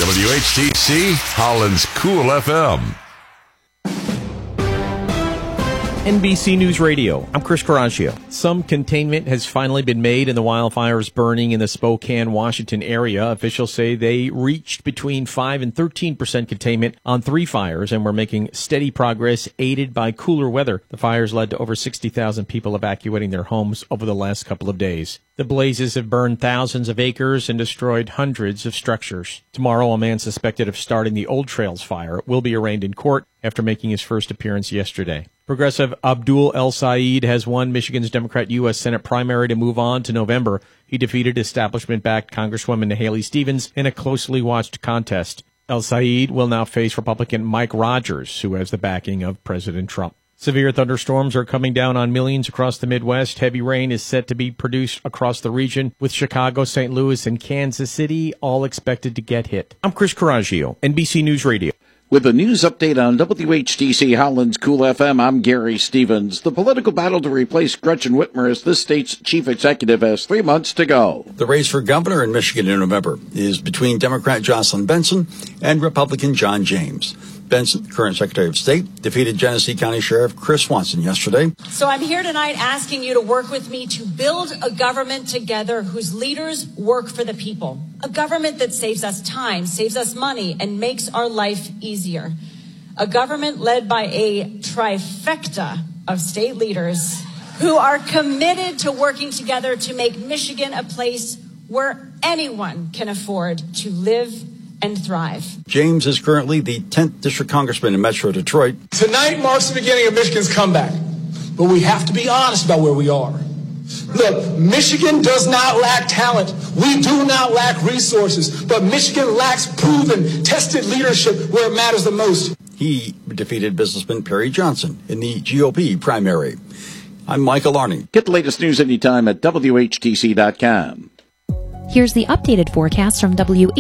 WHTC, Holland's Cool FM. NBC News Radio, I'm Chris Coraggio. Some containment has finally been made in the wildfires burning in the Spokane, Washington area. Officials say they reached between 5 and 13% containment on 3 fires and were making steady progress aided by cooler weather. The fires led to over 60,000 people evacuating their homes over the last couple of days. The blazes have burned thousands of acres and destroyed hundreds of structures. Tomorrow, a man suspected of starting the Old Trails fire will be arraigned in court after making his first appearance yesterday. Progressive Abdul El Sayed has won Michigan's Democrat U.S. Senate primary to move on to November. He defeated establishment-backed Congresswoman Haley Stevens in a closely watched contest. El Sayed will now face Republican Mike Rogers, who has the backing of President Trump. Severe thunderstorms are coming down on millions across the Midwest. Heavy rain is set to be produced across the region, with Chicago, St. Louis, and Kansas City all expected to get hit. I'm Chris Coraggio, NBC News Radio. With a news update on WHTC Holland's Cool FM, I'm Gary Stevens. The political battle to replace Gretchen Whitmer as this state's chief executive has 3 months to go. The race for governor in Michigan in November is between Democrat Jocelyn Benson and Republican John James. Benson, current Secretary of State, defeated Genesee County Sheriff Chris Swanson yesterday. So I'm here tonight asking you to work with me to build a government together whose leaders work for the people. A government that saves us time, saves us money, and makes our life easier. A government led by a trifecta of state leaders who are committed to working together to make Michigan a place where anyone can afford to live and thrive. James is currently the 10th District Congressman in Metro Detroit. Tonight marks the beginning of Michigan's comeback, but we have to be honest about where we are. Look, Michigan does not lack talent. We do not lack resources, but Michigan lacks proven, tested leadership where it matters the most. He defeated businessman Perry Johnson in the GOP primary. I'm Michael Arning. Get the latest news anytime at WHTC.com. Here's the updated forecast from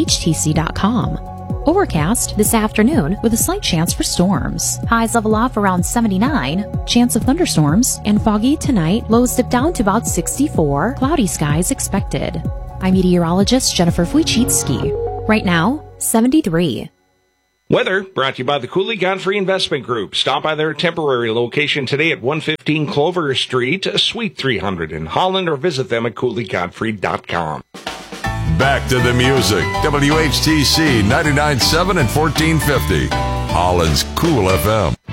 WHTC.com. Overcast this afternoon with a slight chance for storms. Highs level off around 79. Chance of thunderstorms and foggy tonight. Lows dip down to about 64. Cloudy skies expected. I'm meteorologist Jennifer Wojcicki. Right now, 73. Weather brought to you by the Cooley Godfrey Investment Group. Stop by their temporary location today at 115 Clover Street, Suite 300 in Holland, or visit them at CooleyGodfrey.com. Back to the music. WHTC 99.7 and 1450. Holland's Cool FM.